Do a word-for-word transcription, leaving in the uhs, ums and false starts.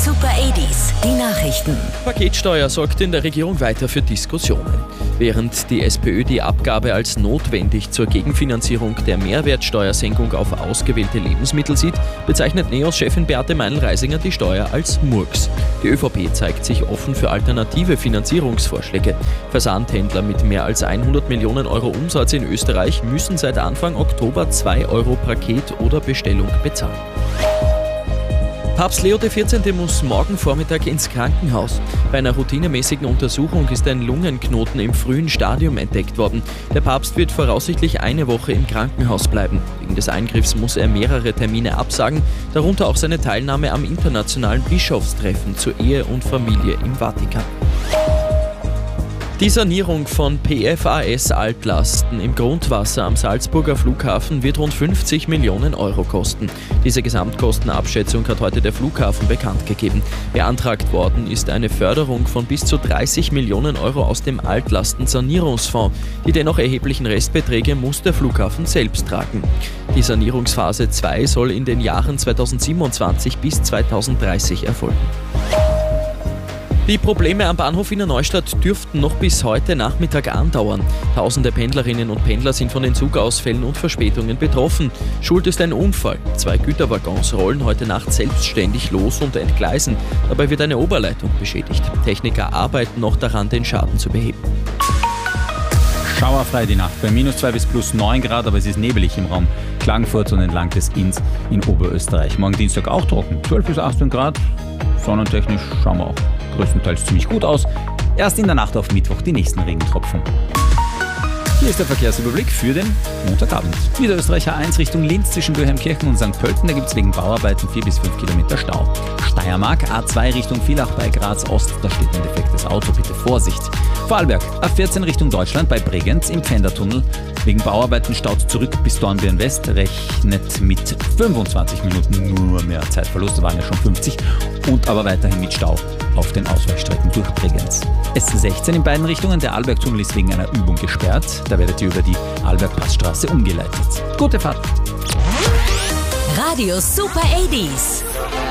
Super achtziger, die Nachrichten. Paketsteuer sorgt in der Regierung weiter für Diskussionen. Während die SPÖ die Abgabe als notwendig zur Gegenfinanzierung der Mehrwertsteuersenkung auf ausgewählte Lebensmittel sieht, bezeichnet NEOS-Chefin Beate Meinl-Reisinger die Steuer als Murks. Die ÖVP zeigt sich offen für alternative Finanzierungsvorschläge. Versandhändler mit mehr als hundert Millionen Euro Umsatz in Österreich müssen seit Anfang Oktober zwei Euro Paket oder Bestellung bezahlen. Papst Leo der vierzehnte muss morgen Vormittag ins Krankenhaus. Bei einer routinemäßigen Untersuchung ist ein Lungenknoten im frühen Stadium entdeckt worden. Der Papst wird voraussichtlich eine Woche im Krankenhaus bleiben. Wegen des Eingriffs muss er mehrere Termine absagen, darunter auch seine Teilnahme am internationalen Bischofstreffen zur Ehe und Familie im Vatikan. Die Sanierung von P F A S-Altlasten im Grundwasser am Salzburger Flughafen wird rund fünfzig Millionen Euro kosten. Diese Gesamtkostenabschätzung hat heute der Flughafen bekannt gegeben. Beantragt worden ist eine Förderung von bis zu dreißig Millionen Euro aus dem Altlastensanierungsfonds. Die dennoch erheblichen Restbeträge muss der Flughafen selbst tragen. Die Sanierungsphase zwei soll in den Jahren zweitausendsiebenundzwanzig bis zweitausenddreißig erfolgen. Die Probleme am Bahnhof Wiener Neustadt dürften noch bis heute Nachmittag andauern. Tausende Pendlerinnen und Pendler sind von den Zugausfällen und Verspätungen betroffen. Schuld ist ein Unfall. Zwei Güterwaggons rollen heute Nacht selbstständig los und entgleisen. Dabei wird eine Oberleitung beschädigt. Techniker arbeiten noch daran, den Schaden zu beheben. Schauerfrei die Nacht bei minus zwei bis plus neun Grad, aber es ist nebelig im Raum Klagenfurt und entlang des Inns in Oberösterreich. Morgen Dienstag auch trocken, zwölf bis achtzehn Grad. Sonnentechnisch schauen wir auch größtenteils ziemlich gut aus. Erst in der Nacht auf Mittwoch die nächsten Regentropfen. Hier ist der Verkehrsüberblick für den Montagabend. Niederösterreich A eins Richtung Linz zwischen Böheimkirchen und Sankt Pölten. Da gibt es wegen Bauarbeiten vier bis fünf Kilometer Stau. Steiermark A zwei Richtung Villach bei Graz Ost. Da steht ein defektes Auto, bitte Vorsicht. Vorarlberg A vierzehn Richtung Deutschland bei Bregenz im Pfändertunnel. Wegen Bauarbeiten staut zurück bis Dornbirn West. Rechnet mit fünfundzwanzig Minuten nur mehr Zeitverlust. Da waren ja schon fünfzig. Und aber weiterhin mit Stau auf den Ausweichstrecken durch Bregenz. S sechzehn in beiden Richtungen. Der Arlbergtunnel ist wegen einer Übung gesperrt. Da werdet ihr über die Arlberg-Passstraße umgeleitet. Gute Fahrt! Radio Super achtziger.